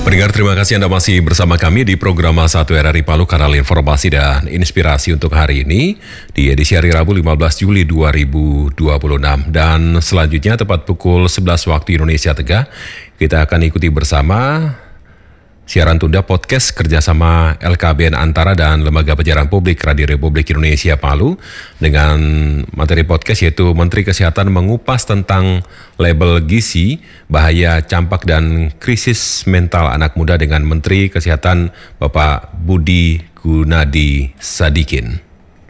Pendengar, terima kasih Anda masih bersama kami di program 1 RRI Palu, kanal informasi dan inspirasi untuk hari ini di edisi hari Rabu 15 Juli 2026. Dan selanjutnya tepat pukul 11 waktu Indonesia Tengah, kita akan ikuti bersama siaran tunda podcast kerjasama LKBN Antara dan Lembaga Penyiaran Publik Radio Republik Indonesia Palu dengan materi podcast yaitu Menteri Kesehatan mengupas tentang label gizi, bahaya campak dan krisis mental anak muda dengan Menteri Kesehatan Bapak Budi Gunadi Sadikin.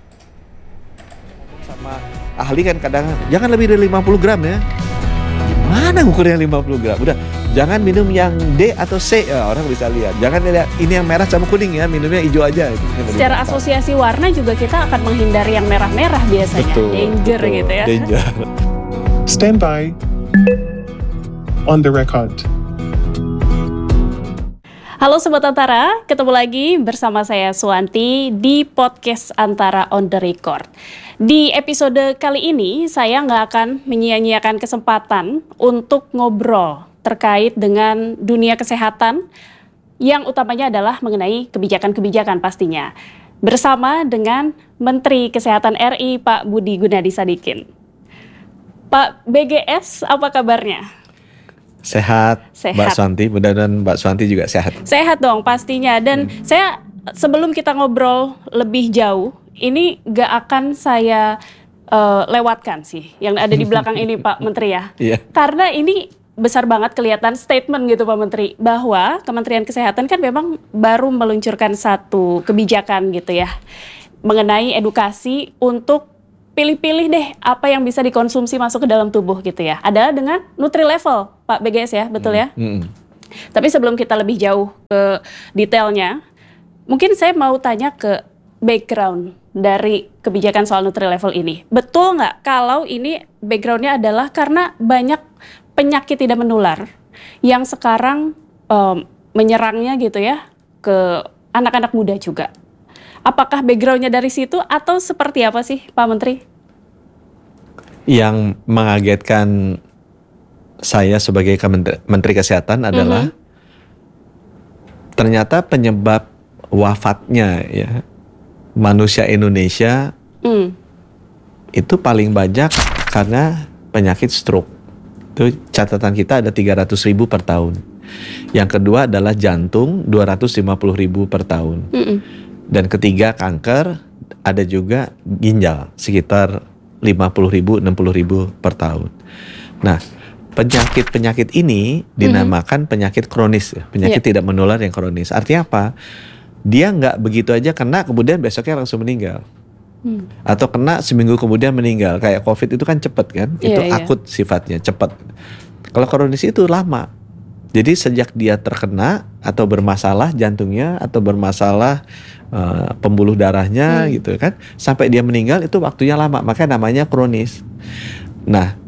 Sama ahli kan kadang jangan lebih dari 50 gram ya. Mana ukurnya 50 gram? Udah, jangan minum yang D atau C, ya, orang bisa lihat. Jangan lihat ini yang merah sama kuning ya, minumnya hijau aja. Secara asosiasi warna juga kita akan menghindari yang merah-merah biasanya. Danger gitu ya. Danger. Stand by. On the record. Halo Sobat Antara, ketemu lagi bersama saya Suwanti di podcast Antara on the record. Di episode kali ini saya nggak akan menyia-nyiakan kesempatan untuk ngobrol terkait dengan dunia kesehatan yang utamanya adalah mengenai kebijakan-kebijakan pastinya. Bersama dengan Menteri Kesehatan RI Pak Budi Gunadi Sadikin. Pak BGS, apa kabarnya? Sehat. Mbak Suwanti, mudah-mudahan Mbak Suwanti juga sehat. Sehat dong pastinya. Dan saya sebelum kita ngobrol lebih jauh, ini gak akan saya lewatkan sih yang ada di belakang ini Pak Menteri ya. Iya. Karena ini besar banget kelihatan statement gitu Pak Menteri, bahwa Kementerian Kesehatan kan memang baru meluncurkan satu kebijakan gitu ya, mengenai edukasi untuk pilih-pilih deh apa yang bisa dikonsumsi masuk ke dalam tubuh gitu ya. Adalah dengan Nutri-Level, Pak BGS ya, betul ya? Tapi sebelum kita lebih jauh ke detailnya, mungkin saya mau tanya ke background dari kebijakan soal Nutri-Level ini. Betul nggak kalau ini backgroundnya adalah karena banyak penyakit tidak menular yang sekarang menyerangnya gitu ya ke anak-anak muda juga? Apakah backgroundnya dari situ atau seperti apa sih Pak Menteri? Yang mengagetkan saya sebagai Menteri Kesehatan adalah ternyata penyebab wafatnya ya manusia Indonesia itu paling banyak karena penyakit stroke. Itu catatan kita ada 300.000 per tahun. Yang kedua adalah jantung 250.000 per tahun. Dan ketiga kanker, ada juga ginjal sekitar 50.000, 60.000 per tahun. Nah, penyakit-penyakit ini dinamakan penyakit kronis, ya. Penyakit tidak menular yang kronis. Artinya apa? Dia nggak begitu aja kena kemudian besoknya langsung meninggal. Atau kena seminggu kemudian meninggal. Kayak COVID itu kan cepat kan? Itu akut sifatnya, cepat. Kalau kronis itu lama. Jadi sejak dia terkena atau bermasalah jantungnya atau bermasalah pembuluh darahnya gitu kan, sampai dia meninggal itu waktunya lama, makanya namanya kronis. Nah,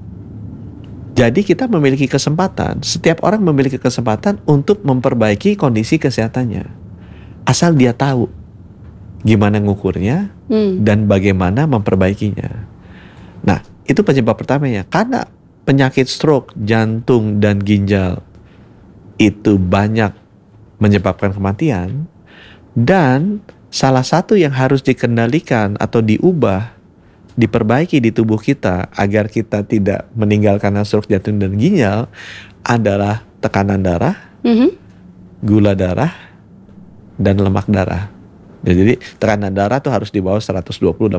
jadi kita memiliki kesempatan, setiap orang memiliki kesempatan untuk memperbaiki kondisi kesehatannya, asal dia tahu gimana ngukurnya dan bagaimana memperbaikinya. Nah, itu penyebab pertamanya, karena penyakit stroke, jantung dan ginjal itu banyak menyebabkan kematian, dan salah satu yang harus dikendalikan atau diubah, diperbaiki di tubuh kita agar kita tidak meninggal karena stroke, jantung dan ginjal adalah tekanan darah, gula darah, dan lemak darah. Jadi tekanan darah tuh harus di bawah 120/80,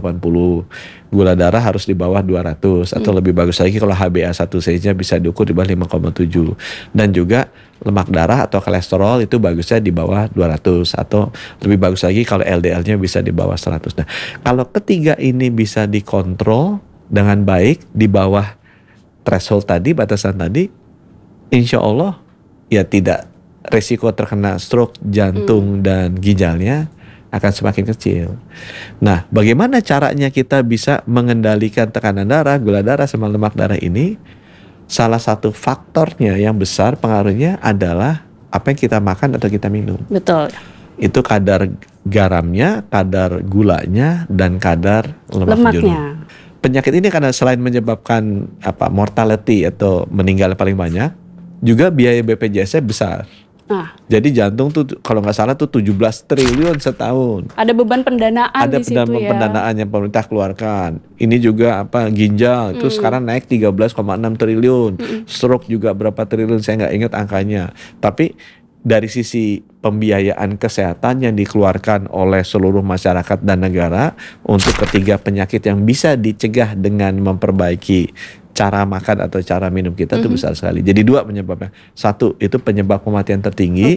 gula darah harus di bawah 200 atau lebih bagus lagi kalau HbA1c-nya bisa diukur di bawah 5,7, dan juga lemak darah atau kolesterol itu bagusnya di bawah 200 atau lebih bagus lagi kalau LDL-nya bisa di bawah 100. Nah, kalau ketiga ini bisa dikontrol dengan baik di bawah threshold tadi, batasan tadi, insya Allah ya tidak, resiko terkena stroke, jantung dan ginjalnya akan semakin kecil. Nah, bagaimana caranya kita bisa mengendalikan tekanan darah, gula darah, sama lemak darah ini? Salah satu faktornya yang besar pengaruhnya adalah apa yang kita makan atau kita minum. Betul. Itu kadar garamnya, kadar gulanya, dan kadar lemak jenuh. Penyakit ini karena selain menyebabkan mortality atau meninggal paling banyak, juga biaya BPJS-nya besar. Jadi jantung tuh kalau nggak salah tuh 17 triliun setahun. Ada beban pendanaan Ada di situ ya. pendanaan yang pemerintah keluarkan. Ini juga ginjal itu sekarang naik 13,6 triliun. Stroke juga berapa triliun saya nggak ingat angkanya. Tapi dari sisi pembiayaan kesehatan yang dikeluarkan oleh seluruh masyarakat dan negara untuk ketiga penyakit yang bisa dicegah dengan memperbaiki cara makan atau cara minum kita itu besar sekali. Jadi 2 penyebabnya. 1 itu penyebab kematian tertinggi.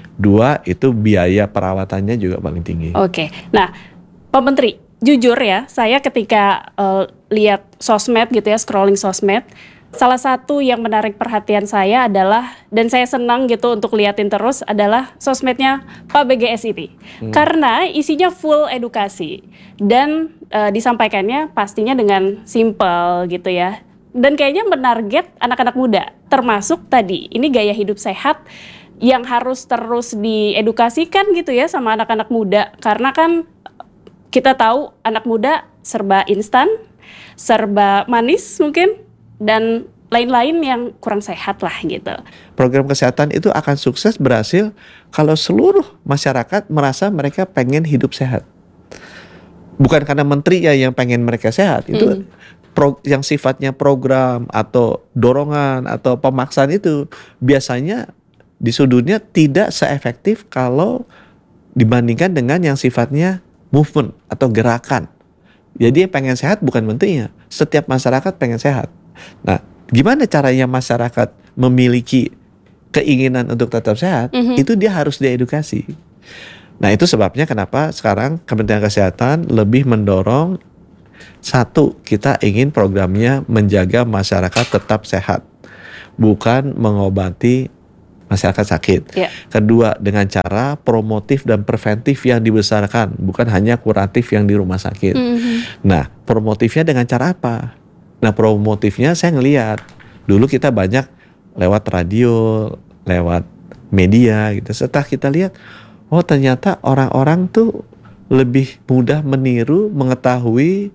2 itu biaya perawatannya juga paling tinggi. Nah, Pak Menteri, jujur ya, saya ketika lihat sosmed gitu ya, scrolling sosmed, salah satu yang menarik perhatian saya adalah, dan saya senang gitu untuk liatin terus, adalah sosmednya Pak BGS ini. Karena isinya full edukasi dan disampaikannya pastinya dengan simple gitu ya. Dan kayaknya menarget anak-anak muda, termasuk tadi ini gaya hidup sehat yang harus terus diedukasikan gitu ya sama anak-anak muda. Karena kan kita tahu anak muda serba instan, serba manis mungkin, dan lain-lain yang kurang sehat lah gitu. Program kesehatan itu akan sukses berhasil kalau seluruh masyarakat merasa mereka pengen hidup sehat. Bukan karena menteri ya yang pengen mereka sehat, itu yang sifatnya program atau dorongan atau pemaksaan itu biasanya di sudutnya tidak seefektif kalau dibandingkan dengan yang sifatnya movement atau gerakan. Jadi yang pengen sehat bukan menterinya, setiap masyarakat pengen sehat. Nah, gimana caranya masyarakat memiliki keinginan untuk tetap sehat? Itu dia harus diedukasi. Nah, itu sebabnya kenapa sekarang Kementerian Kesehatan lebih mendorong, 1, kita ingin programnya menjaga masyarakat tetap sehat, bukan mengobati masyarakat sakit. Kedua, dengan cara promotif dan preventif yang dibesarkan, bukan hanya kuratif yang di rumah sakit. Nah, promotifnya dengan cara apa? Nah, promotifnya saya ngelihat dulu kita banyak lewat radio, lewat media gitu. Setelah kita lihat, oh ternyata orang-orang tuh lebih mudah meniru, mengetahui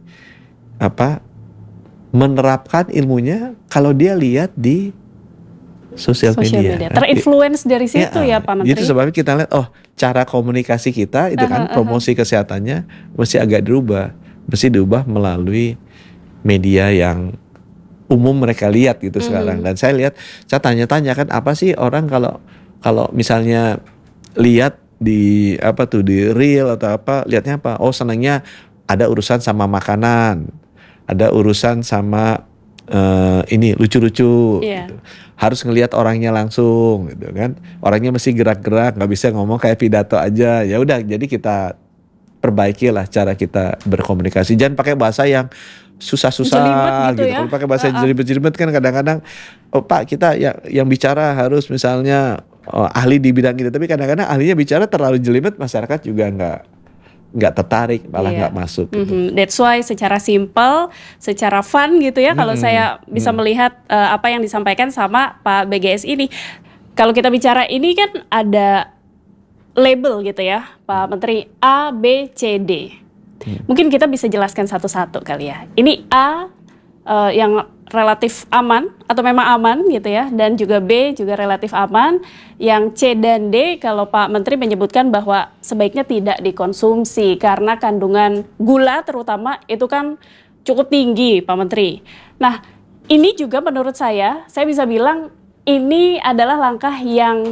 menerapkan ilmunya kalau dia lihat di sosial media. Terinfluence dari situ ya Pak Menteri. Itu sebabnya kita lihat, oh cara komunikasi kita itu kan promosi kesehatannya mesti agak dirubah, mesti diubah melalui media yang umum mereka lihat gitu sekarang. Dan saya tanya-tanya kan, apa sih orang kalau misalnya lihat di di reel atau lihatnya apa? Oh, senangnya ada urusan sama makanan, ada urusan sama ini lucu-lucu gitu. Harus ngelihat orangnya langsung gitu kan. Orangnya mesti gerak-gerak, nggak bisa ngomong kayak pidato aja. Ya udah, jadi kita perbaikilah cara kita berkomunikasi. Jangan pakai bahasa yang susah-susah gitu. Ya? Kalau pakai bahasa jelibet-jelibet kan kadang-kadang, oh Pak, kita yang bicara harus misalnya ahli di bidang ini, tapi kadang-kadang ahlinya bicara terlalu jelibet, masyarakat juga nggak tertarik, malah nggak masuk gitu. That's why secara simple, secara fun gitu ya, kalau saya bisa melihat apa yang disampaikan sama Pak BGS ini. Kalau kita bicara ini kan ada label gitu ya Pak Menteri, A, B, C, D. Mungkin kita bisa jelaskan satu-satu kali ya. Ini A yang relatif aman atau memang aman gitu ya, dan juga B juga relatif aman. Yang C dan D kalau Pak Menteri menyebutkan bahwa sebaiknya tidak dikonsumsi karena kandungan gula terutama itu kan cukup tinggi Pak Menteri. Nah, ini juga menurut saya bisa bilang ini adalah langkah yang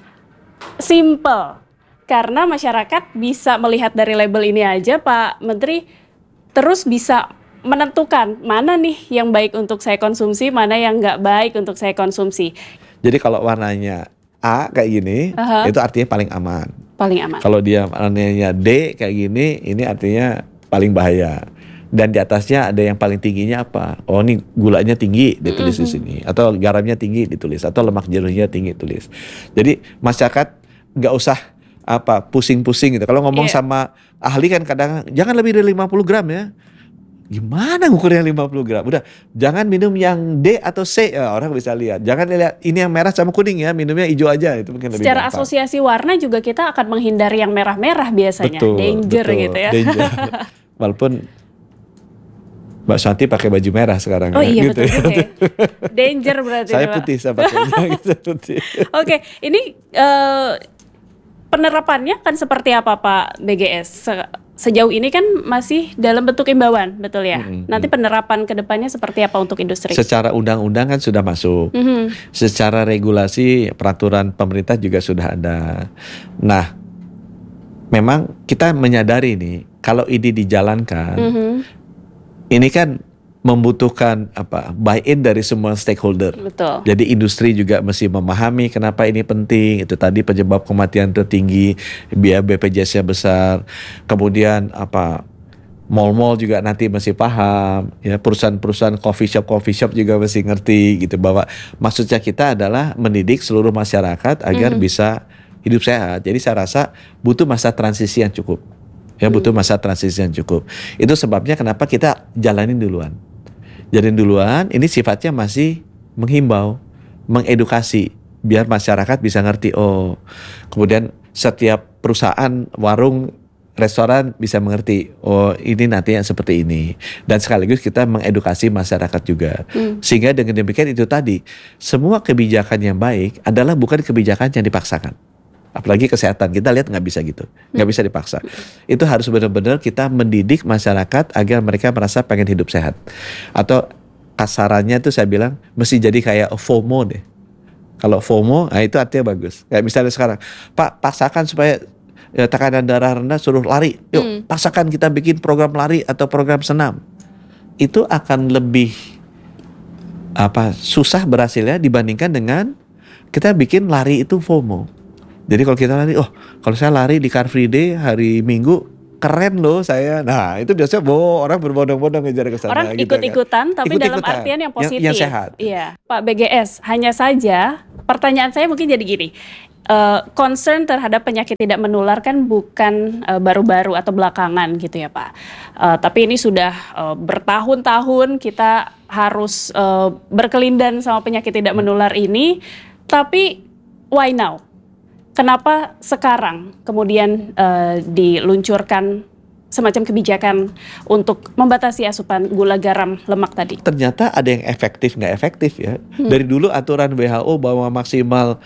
simple. Karena masyarakat bisa melihat dari label ini aja Pak Menteri, terus bisa menentukan mana nih yang baik untuk saya konsumsi, mana yang nggak baik untuk saya konsumsi. Jadi kalau warnanya A kayak gini, itu artinya paling aman. Paling aman. Kalau dia warnanya D kayak gini, ini artinya paling bahaya. Dan di atasnya ada yang paling tingginya apa? Oh, ini gulanya tinggi, ditulis di sini. Atau garamnya tinggi, ditulis. Atau lemak jenuhnya tinggi, tulis. Jadi masyarakat nggak usah pusing-pusing gitu. Kalau ngomong sama ahli kan kadang jangan lebih dari 50 gram ya. Gimana ngukurnya 50 gram? Udah, jangan minum yang D atau C, ya, orang bisa lihat. Jangan lihat ini yang merah sama kuning ya, minumnya hijau aja, itu mungkin lebih secara gampang. Asosiasi warna juga kita akan menghindari yang merah-merah biasanya. Betul, danger gitu ya. Danger. Walaupun Mbak Santi pakai baju merah sekarang. Oh iya gitu. betul juga ya. Danger berarti. Saya Pak. putih, saya pakainya gitu, putih. Oke, ini penerapannya kan seperti apa Pak BGS? Sejauh ini kan masih dalam bentuk imbauan, betul ya? Nanti penerapan ke depannya seperti apa untuk industri? Secara undang-undang kan sudah masuk. Secara regulasi peraturan pemerintah juga sudah ada. Nah, memang kita menyadari nih kalau ini dijalankan, ini kan membutuhkan buy-in dari semua stakeholder. Betul. Jadi industri juga mesti memahami kenapa ini penting. Itu tadi penyebab kematian tertinggi, biaya BPJS-nya besar. Kemudian mall-mall juga nanti mesti paham, ya perusahaan-perusahaan coffee shop juga mesti ngerti gitu bahwa maksudnya kita adalah mendidik seluruh masyarakat agar bisa hidup sehat. Jadi saya rasa butuh masa transisi yang cukup. Ya butuh masa transisi yang cukup. Itu sebabnya kenapa kita jalanin duluan. Ini sifatnya masih menghimbau, mengedukasi biar masyarakat bisa ngerti. Oh, kemudian setiap perusahaan, warung, restoran bisa mengerti. Oh, ini nanti yang seperti ini. Dan sekaligus kita mengedukasi masyarakat juga. Sehingga dengan demikian itu tadi, semua kebijakan yang baik adalah bukan kebijakan yang dipaksakan. Apalagi kesehatan, kita lihat nggak bisa gitu, nggak bisa dipaksa. Itu harus benar-benar kita mendidik masyarakat agar mereka merasa pengen hidup sehat. Atau kasarannya tuh saya bilang mesti jadi kayak FOMO deh. Kalau FOMO, nah itu artinya bagus. Kayak misalnya sekarang, Pak paksakan supaya tekanan darah rendah suruh lari. Yuk paksakan kita bikin program lari atau program senam. Itu akan lebih susah berhasilnya dibandingkan dengan kita bikin lari itu FOMO. Jadi kalau kita lari, kalau saya lari di Car Free Day hari Minggu, keren loh saya. Nah itu biasanya orang berbondong-bondong ngejar ke sana. Orang gitu ikut-ikutan, kan. tapi dalam artian yang positif. Yang sehat. Iya, Pak BGS. Hanya saja pertanyaan saya mungkin jadi gini. Concern terhadap penyakit tidak menular kan bukan baru-baru atau belakangan gitu ya Pak. Tapi ini sudah bertahun-tahun kita harus berkelindan sama penyakit tidak menular ini. Tapi why now? Kenapa sekarang kemudian diluncurkan semacam kebijakan untuk membatasi asupan gula, garam, lemak tadi? Ternyata ada yang efektif nggak efektif ya. Dari dulu aturan WHO bahwa maksimal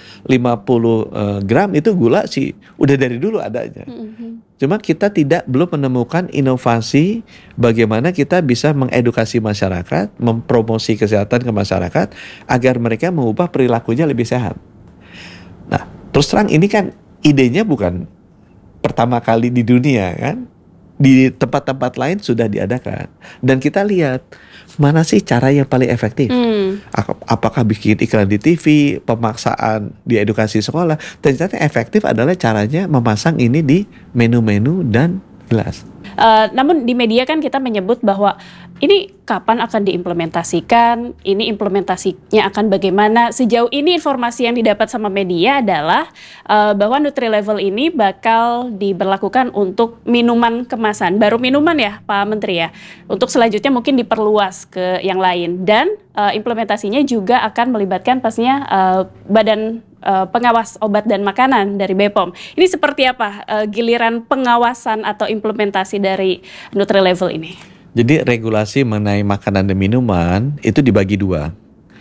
50 gram itu gula sih udah dari dulu adanya. Cuma kita belum menemukan inovasi bagaimana kita bisa mengedukasi masyarakat, mempromosi kesehatan ke masyarakat agar mereka mengubah perilakunya lebih sehat. Nah, terus terang ini kan idenya bukan pertama kali di dunia kan. Di tempat-tempat lain sudah diadakan. Dan kita lihat mana sih cara yang paling efektif. Apakah bikin iklan di TV, pemaksaan di edukasi sekolah. Ternyata efektif adalah caranya memasang ini di menu-menu dan gelas. Namun di media kan kita menyebut bahwa ini kapan akan diimplementasikan, ini implementasinya akan bagaimana. Sejauh ini informasi yang didapat sama media adalah bahwa Nutri-Level ini bakal diberlakukan untuk minuman kemasan. Baru minuman ya Pak Menteri ya. Untuk selanjutnya mungkin diperluas ke yang lain. Dan implementasinya juga akan melibatkan pastinya Badan Pengawas Obat dan Makanan dari BPOM. Ini seperti apa giliran pengawasan atau implementasi dari Nutri-Level ini? Jadi regulasi mengenai makanan dan minuman itu dibagi dua.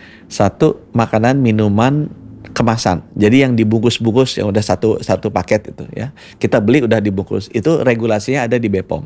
Satu, makanan minuman kemasan. Jadi yang dibungkus-bungkus yang udah satu paket itu ya. Kita beli udah dibungkus. Itu regulasinya ada di BPOM.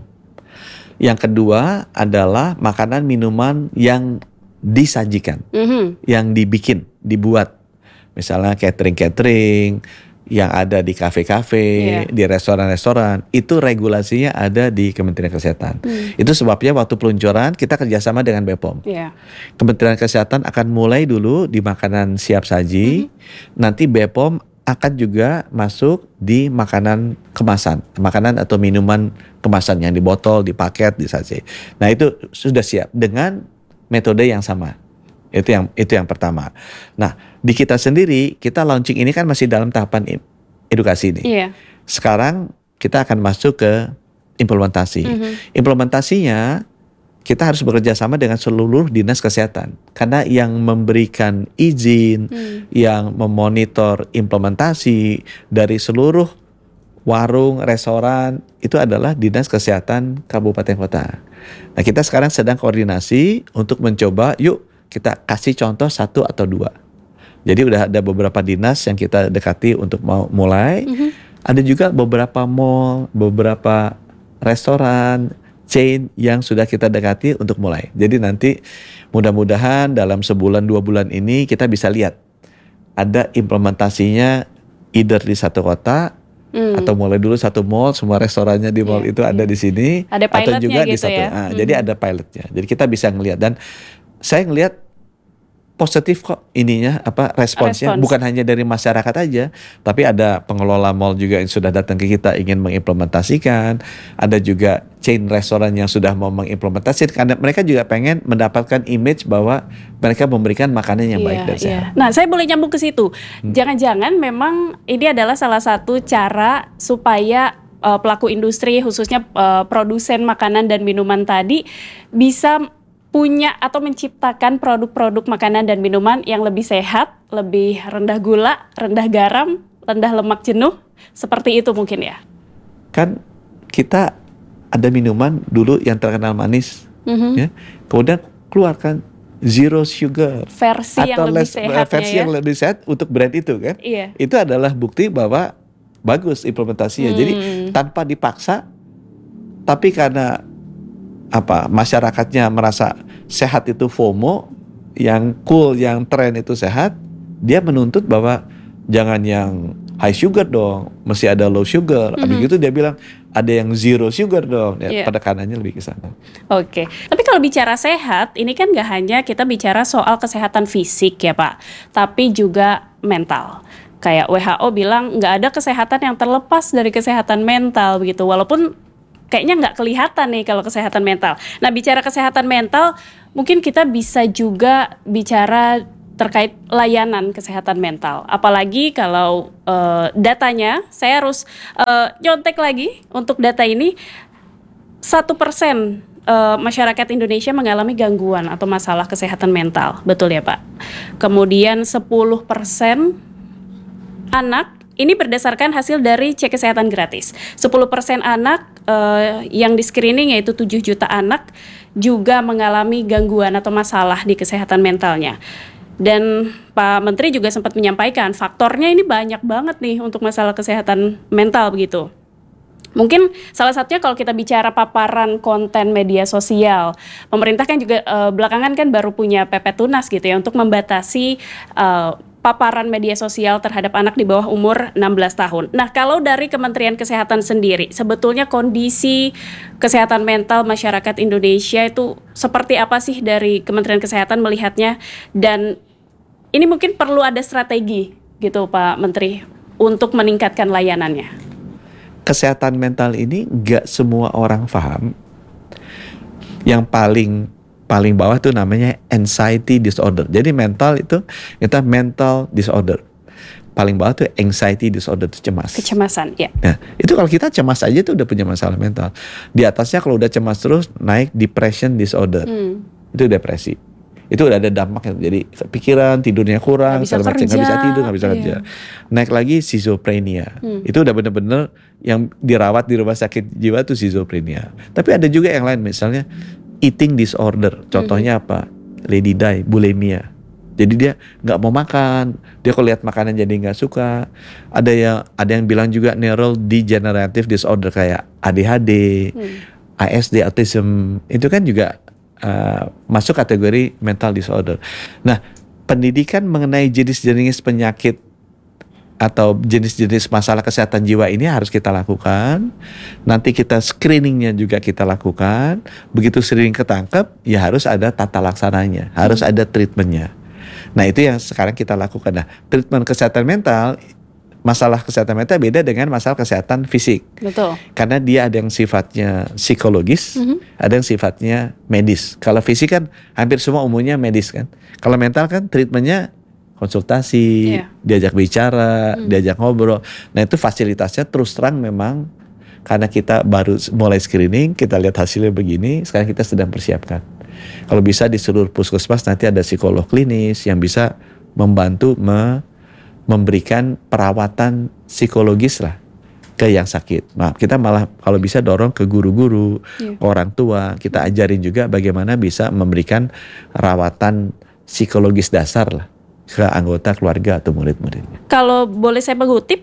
Yang kedua adalah makanan minuman yang disajikan, yang dibuat. Misalnya catering yang ada di kafe-kafe, di restoran-restoran, itu regulasinya ada di Kementerian Kesehatan. Itu sebabnya waktu peluncuran kita kerjasama dengan BPOM. Kementerian Kesehatan akan mulai dulu di makanan siap saji, nanti BPOM akan juga masuk di makanan kemasan, makanan atau minuman kemasan yang di botol, di paket, di saji. Nah itu sudah siap dengan metode yang sama. Itu yang pertama. Nah, di kita sendiri, kita launching ini kan masih dalam tahapan edukasi nih. Sekarang kita akan masuk ke implementasi. Implementasinya kita harus bekerja sama dengan seluruh dinas kesehatan. Karena yang memberikan izin, yang memonitor implementasi dari seluruh warung, restoran, itu adalah dinas kesehatan kabupaten kota. Nah, kita sekarang sedang koordinasi untuk mencoba, yuk kita kasih contoh 1 atau 2. Jadi udah ada beberapa dinas yang kita dekati untuk mau mulai. Ada juga beberapa mall, beberapa restoran, chain yang sudah kita dekati untuk mulai. Jadi nanti mudah-mudahan dalam sebulan 2 bulan ini kita bisa lihat ada implementasinya either di satu kota atau mulai dulu satu mall, semua restorannya di mall itu ada di sini, ada atau juga di gitu satu. ya? Jadi ada pilotnya. Jadi kita bisa ngelihat, dan saya ngelihat positif kok ininya, responsnya. Bukan hanya dari masyarakat aja, tapi ada pengelola mall juga yang sudah datang ke kita ingin mengimplementasikan. Ada juga chain restoran yang sudah mau mengimplementasikan, karena mereka juga pengen mendapatkan image bahwa mereka memberikan makanan yang baik dan sehat. Nah, saya boleh nyambung ke situ. Jangan-jangan memang ini adalah salah satu cara supaya pelaku industri, khususnya produsen makanan dan minuman tadi, bisa punya atau menciptakan produk-produk makanan dan minuman yang lebih sehat, lebih rendah gula, rendah garam, rendah lemak jenuh, seperti itu mungkin ya? Kan kita ada minuman dulu yang terkenal manis, ya, kemudian keluarkan zero sugar versi yang lebih sehat, versi yang lebih sehat untuk brand itu kan? Iya. Itu adalah bukti bahwa bagus implementasinya. Jadi tanpa dipaksa, tapi karena masyarakatnya merasa sehat itu FOMO, yang cool, yang tren itu sehat, dia menuntut bahwa jangan yang high sugar dong, mesti ada low sugar. Habis itu dia bilang ada yang zero sugar dong, penekanannya lebih ke sana. Oke. Tapi kalau bicara sehat, ini kan gak hanya kita bicara soal kesehatan fisik ya Pak, tapi juga mental. Kayak WHO bilang nggak ada kesehatan yang terlepas dari kesehatan mental begitu, walaupun kayaknya nggak kelihatan nih kalau kesehatan mental. Nah, bicara kesehatan mental, mungkin kita bisa juga bicara terkait layanan kesehatan mental. Apalagi kalau datanya, saya harus nyontek lagi untuk data ini, 1% masyarakat Indonesia mengalami gangguan atau masalah kesehatan mental. Betul ya Pak? Kemudian 10% anak, ini berdasarkan hasil dari cek kesehatan gratis. 10% anak yang di screening, yaitu 7 juta anak, juga mengalami gangguan atau masalah di kesehatan mentalnya. Dan Pak Menteri juga sempat menyampaikan faktornya ini banyak banget nih untuk masalah kesehatan mental begitu. Mungkin salah satunya kalau kita bicara paparan konten media sosial, pemerintah kan juga belakangan kan baru punya PP Tunas gitu ya untuk membatasi paparan media sosial terhadap anak di bawah umur 16 tahun. Nah, kalau dari Kementerian Kesehatan sendiri, sebetulnya kondisi kesehatan mental masyarakat Indonesia itu seperti apa sih dari Kementerian Kesehatan melihatnya? Dan ini mungkin perlu ada strategi gitu Pak Menteri untuk meningkatkan layanannya. Kesehatan mental ini nggak semua orang paham. Yang paling bawah itu namanya anxiety disorder. Jadi mental itu kita mental disorder. Paling bawah itu anxiety disorder, itu cemas. Kecemasan, ya. Nah, itu kalau kita cemas aja itu udah punya masalah mental. Di atasnya kalau udah cemas terus naik depression disorder. Itu depresi. Itu udah ada dampaknya. Jadi pikiran, tidurnya kurang, nggak bisa tidur, nggak bisa kerja. Naik lagi schizophrenia. Itu udah bener-bener yang dirawat di rumah sakit jiwa tuh schizophrenia. Tapi ada juga yang lain, misalnya eating disorder. Contohnya apa? Lady Di, bulimia. Jadi dia nggak mau makan, dia kalau lihat makanan jadi nggak suka. Ada yang bilang juga neurodegenerative disorder kayak ADHD, ASD, autism. Itu kan juga masuk kategori mental disorder. Nah, pendidikan mengenai jenis-jenis penyakit atau jenis-jenis masalah kesehatan jiwa ini harus kita lakukan. Nanti kita screeningnya juga kita lakukan. Begitu screening ketangkep, ya harus ada tata laksananya, harus ada treatmentnya. Nah, itu yang sekarang kita lakukan. Nah, treatment kesehatan mental, masalah kesehatan mental beda dengan masalah kesehatan fisik. Betul. Karena dia ada yang sifatnya psikologis, ada yang sifatnya medis. Kalau fisik kan hampir semua umumnya medis kan. Kalau mental kan treatmentnya konsultasi, diajak bicara, diajak ngobrol. Nah, itu fasilitasnya terus terang memang karena kita baru mulai screening, kita lihat hasilnya begini, sekarang kita sedang persiapkan. Kalau bisa di seluruh puskesmas nanti ada psikolog klinis yang bisa membantu memberikan perawatan psikologis lah ke yang sakit. Nah, kita malah kalau bisa dorong ke guru-guru, orang tua, kita ajarin juga bagaimana bisa memberikan rawatan psikologis dasar lah ke anggota keluarga atau murid-muridnya. Kalau boleh saya mengutip,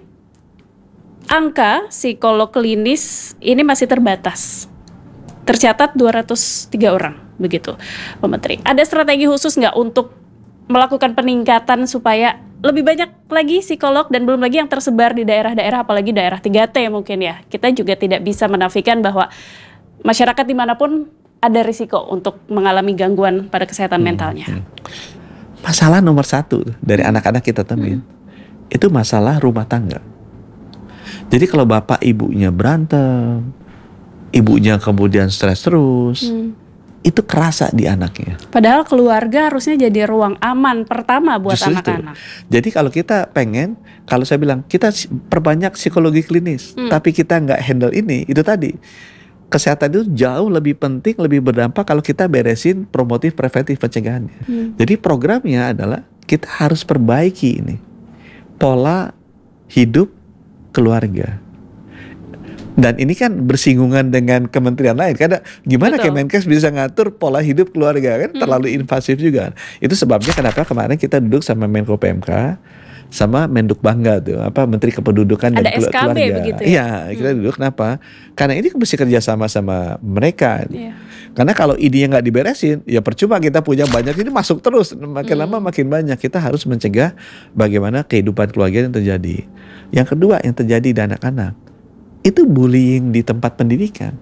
angka psikolog klinis ini masih terbatas. Tercatat 203 orang, begitu Pak Menteri. Ada strategi khusus nggak untuk melakukan peningkatan supaya lebih banyak lagi psikolog dan belum lagi yang tersebar di daerah-daerah, apalagi daerah 3T mungkin ya. Kita juga tidak bisa menafikan bahwa masyarakat dimanapun ada risiko untuk mengalami gangguan pada kesehatan mentalnya. Masalah nomor 1 dari anak-anak kita temuin itu masalah rumah tangga. Jadi kalau bapak ibunya berantem, ibunya kemudian stres terus, itu kerasa di anaknya. Padahal keluarga harusnya jadi ruang aman pertama buat Justru anak-anak. Jadi kalau kita pengen, kalau saya bilang kita perbanyak psikologi klinis, tapi kita nggak handle ini, itu tadi kesehatan itu jauh lebih penting, lebih berdampak kalau kita beresin promotif, preventif, pencegahannya. Jadi programnya adalah kita harus perbaiki ini pola hidup keluarga. Dan ini kan bersinggungan dengan kementerian lain. Karena gimana Kemenkes bisa ngatur pola hidup keluarga, kan terlalu invasif juga. Itu sebabnya kenapa kemarin kita duduk sama Menko PMK, sama Menduk Bangga tuh, Menteri Kependudukan dan Ada SKB Keluarga. begitu ya? Iya, kita duduk kenapa? Karena ini mesti kerja sama mereka. Karena kalau idenya nggak diberesin, ya percuma kita punya banyak, ini masuk terus. Makin lama makin banyak. Kita harus mencegah bagaimana kehidupan keluarga yang terjadi. Yang kedua yang terjadi di anak-anak, itu bullying di tempat pendidikan.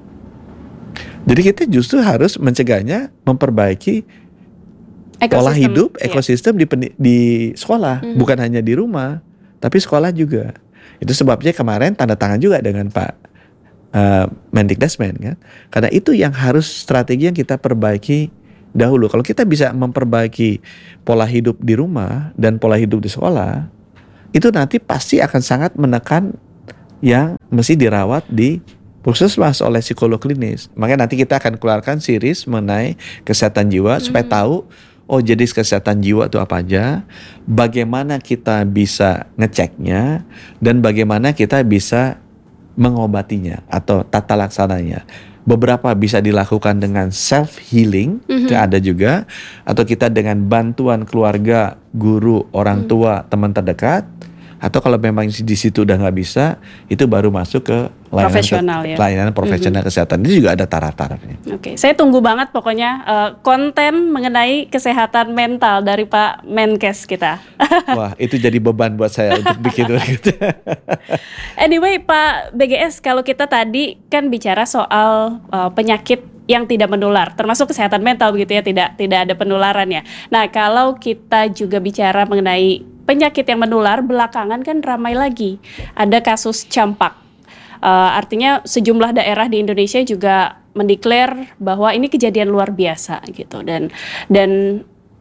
Jadi kita justru harus mencegahnya, memperbaiki pola hidup, ekosistem di sekolah, bukan hanya di rumah, tapi sekolah juga. Itu sebabnya kemarin tanda tangan juga dengan Pak Mendikbudrismen kan. Karena itu yang harus strategi yang kita perbaiki dahulu. Kalau kita bisa memperbaiki pola hidup di rumah dan pola hidup di sekolah, itu nanti pasti akan sangat menekan yang mesti dirawat di puskesmas oleh psikolog klinis. Makanya nanti kita akan keluarkan series mengenai kesehatan jiwa supaya tahu jenis kesehatan jiwa itu apa aja, bagaimana kita bisa ngeceknya, dan bagaimana kita bisa mengobatinya atau tata laksananya. Beberapa bisa dilakukan dengan self healing, itu ada juga, atau kita dengan bantuan keluarga, guru, orang tua, teman terdekat. Atau kalau memang di situ udah nggak bisa, itu baru masuk ke layanan profesional kesehatan. Itu juga ada taraf-tarafnya. Oke, saya tunggu banget pokoknya konten mengenai kesehatan mental dari Pak Menkes kita. Wah, itu jadi beban buat saya untuk bikin gitu. Anyway, Pak BGS, kalau kita tadi kan bicara soal penyakit yang tidak menular, termasuk kesehatan mental begitu ya, tidak ada penularannya. Nah, kalau kita juga bicara mengenai penyakit yang menular, belakangan kan ramai lagi. Ada kasus campak. Artinya sejumlah daerah di Indonesia juga mendeklar bahwa ini kejadian luar biasa gitu. Dan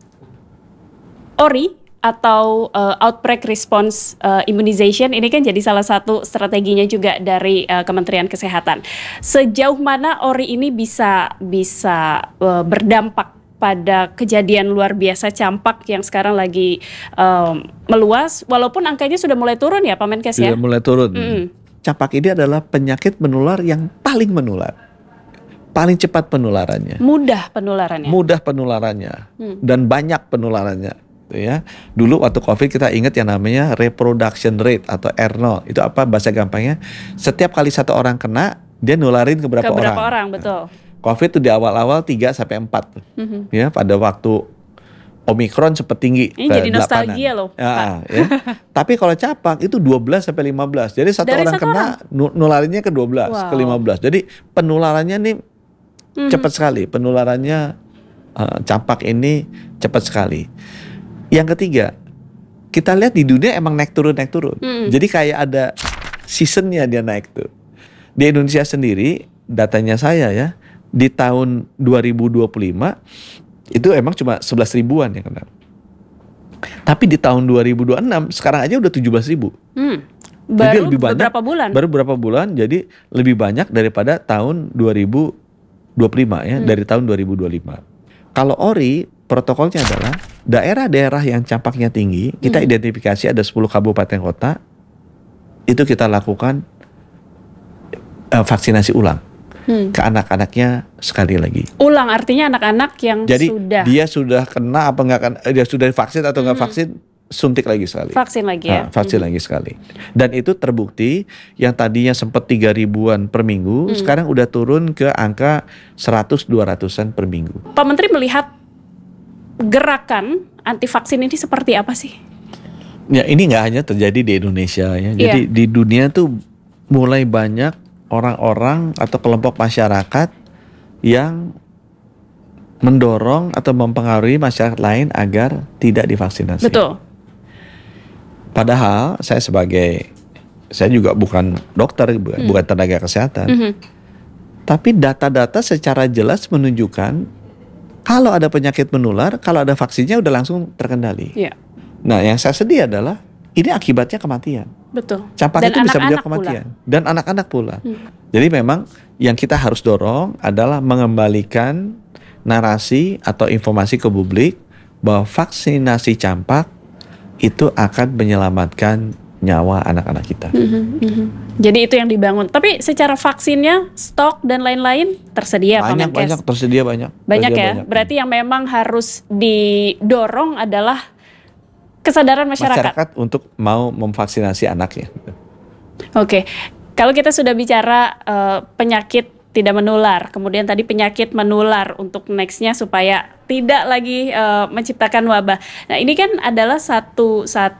ORI atau Outbreak Response Immunization ini kan jadi salah satu strateginya juga dari Kementerian Kesehatan. Sejauh mana ORI ini bisa berdampak pada kejadian luar biasa campak yang sekarang lagi meluas, walaupun angkanya sudah mulai turun ya Pak Menkes ya? Sudah mulai turun. Campak ini adalah penyakit menular yang paling menular, paling cepat penularannya. Mudah penularannya. Dan banyak penularannya. Ya, dulu waktu COVID kita ingat yang namanya reproduction rate atau R0. Itu apa bahasa gampangnya? Setiap kali satu orang kena, dia nularin ke berapa orang. Betul. COVID itu di awal-awal 3-4 tuh. Ya, pada waktu Omikron sempat tinggi. Ini jadi nostalgia loh. Ya. Tapi kalau campak itu 12-15. Jadi satu orang kena nularinnya ke 12, ke 15. Jadi penularannya nih cepat sekali. Penularannya campak ini cepat sekali. Yang ketiga, kita lihat di dunia emang naik turun. Jadi kayak ada seasonnya dia naik tuh. Di Indonesia sendiri, datanya saya ya, di tahun 2025 itu emang cuma 11 ribuan yang kena. Tapi di tahun 2026 sekarang aja udah 17 ribu. Jadi lebih banyak, baru beberapa bulan, jadi lebih banyak daripada tahun 2025 ya, dari tahun 2025. Kalau ORI, protokolnya adalah daerah-daerah yang campaknya tinggi, kita identifikasi ada 10 kabupaten kota, itu kita lakukan vaksinasi ulang ke anak-anaknya sekali lagi. Ulang artinya anak-anak yang Jadi sudah dia sudah kena apa nggak kena, dia sudah divaksin atau nggak vaksin, suntik lagi sekali. vaksin lagi ya. Vaksin lagi sekali. Dan itu terbukti yang tadinya sempat 3.000-an per minggu, sekarang udah turun ke angka 100-200-an per minggu. Pak Menteri melihat gerakan anti vaksin ini seperti apa sih? Ya ini nggak hanya terjadi di Indonesia ya. Jadi di dunia tuh mulai banyak orang-orang atau kelompok masyarakat yang mendorong atau mempengaruhi masyarakat lain agar tidak divaksinasi. Betul. Padahal saya juga bukan dokter, bukan tenaga kesehatan. Tapi data-data secara jelas menunjukkan kalau ada penyakit menular, kalau ada vaksinnya udah langsung terkendali. Iya. Nah, yang saya sedih adalah ini akibatnya kematian. Betul. Campak Dan itu bisa menjadi anak-anak kematian. Dan anak-anak pula. Jadi memang yang kita harus dorong adalah mengembalikan narasi atau informasi ke publik bahwa vaksinasi campak itu akan menyelamatkan nyawa anak-anak kita. Jadi itu yang dibangun. Tapi secara vaksinnya, stok dan lain-lain tersedia Pak Menkes? Banyak, tersedia banyak. Banyak ya? Berarti yang memang harus didorong adalah kesadaran masyarakat untuk mau memvaksinasi anaknya. Oke. Kalau kita sudah bicara penyakit tidak menular, kemudian tadi penyakit menular untuk nextnya supaya tidak lagi menciptakan wabah. Nah ini kan adalah satu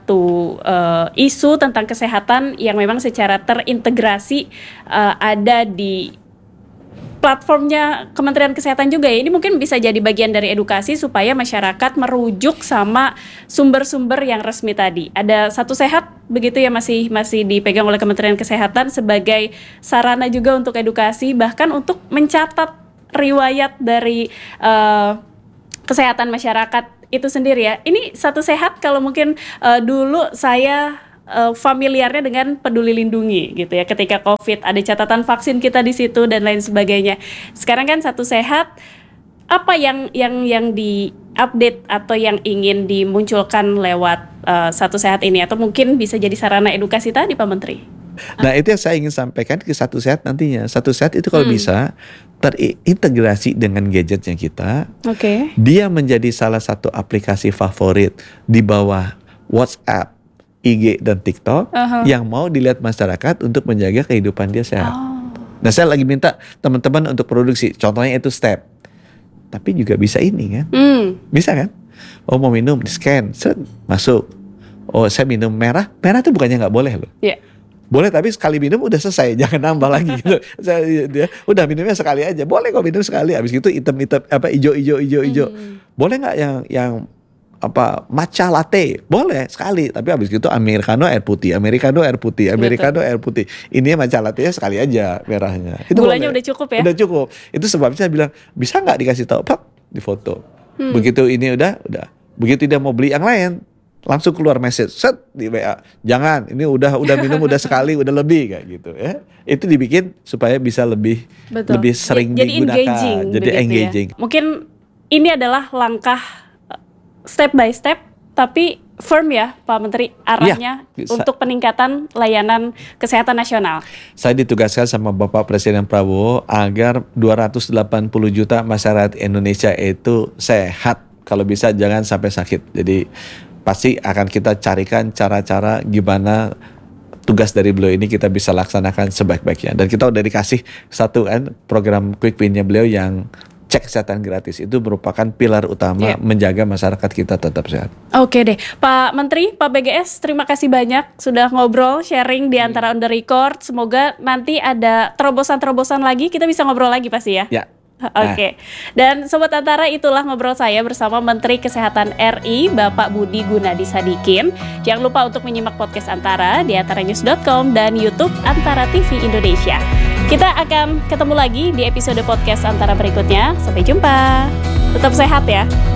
isu tentang kesehatan yang memang secara terintegrasi ada di platformnya Kementerian Kesehatan juga ya. Ini mungkin bisa jadi bagian dari edukasi supaya masyarakat merujuk sama sumber-sumber yang resmi tadi. Ada Satu Sehat begitu ya, masih dipegang oleh Kementerian Kesehatan sebagai sarana juga untuk edukasi, bahkan untuk mencatat riwayat dari kesehatan masyarakat itu sendiri ya. Ini Satu Sehat kalau mungkin dulu saya familiarnya dengan Peduli Lindungi gitu ya, ketika COVID ada catatan vaksin kita di situ dan lain sebagainya. Sekarang kan Satu Sehat, apa yang di-update atau yang ingin dimunculkan lewat Satu Sehat ini, atau mungkin bisa jadi sarana edukasi tadi Pak Menteri? Nah itu yang saya ingin sampaikan ke Satu Sehat nantinya. Satu Sehat itu kalau bisa terintegrasi dengan gadgetnya kita. Oke. Dia menjadi salah satu aplikasi favorit di bawah WhatsApp, IG dan TikTok yang mau dilihat masyarakat untuk menjaga kehidupan dia sehat. Nah saya lagi minta teman-teman untuk produksi, contohnya itu Step. Tapi juga bisa ini kan, bisa kan? Oh mau minum, di scan, masuk. Oh saya minum merah tuh bukannya nggak boleh loh. Yeah. Boleh, tapi sekali minum udah selesai, jangan nambah lagi gitu. Udah minumnya sekali aja, boleh kok minum sekali. Abis itu hitam hijau. Boleh nggak yang matcha latte, boleh sekali, tapi habis gitu americano air putih. Ini matcha latte-nya sekali aja merahnya. Itu gulanya boleh. Udah cukup ya? Udah cukup. Itu sebabnya saya bilang, bisa nggak dikasih tahu, Pak, di foto. Begitu ini udah. Begitu dia mau beli yang lain, langsung keluar message, set di WA. Jangan, ini udah minum udah sekali, udah lebih kayak gitu ya. Itu dibikin supaya bisa lebih sering jadi digunakan. Engaging, jadi engaging. Ya. Mungkin ini adalah langkah step by step, tapi firm ya Pak Menteri, arahnya untuk peningkatan layanan kesehatan nasional. Saya ditugaskan sama Bapak Presiden Prabowo agar 280 juta masyarakat Indonesia itu sehat. Kalau bisa jangan sampai sakit. Jadi pasti akan kita carikan cara-cara gimana tugas dari beliau ini kita bisa laksanakan sebaik-baiknya. Dan kita udah dikasih satu program Quick Win-nya beliau yang cek kesehatan gratis. Itu merupakan pilar utama menjaga masyarakat kita tetap sehat. Oke deh, Pak Menteri, Pak BGS, terima kasih banyak sudah ngobrol, sharing di antara on the record. Semoga nanti ada terobosan-terobosan lagi, kita bisa ngobrol lagi pasti ya. Ya. Oke. Dan Sobat Antara, itulah ngobrol saya bersama Menteri Kesehatan RI, Bapak Budi Gunadi Sadikin. Jangan lupa untuk menyimak podcast Antara di antaranews.com dan YouTube Antara TV Indonesia. Kita akan ketemu lagi di episode podcast Antara berikutnya. Sampai jumpa. Tetap sehat ya.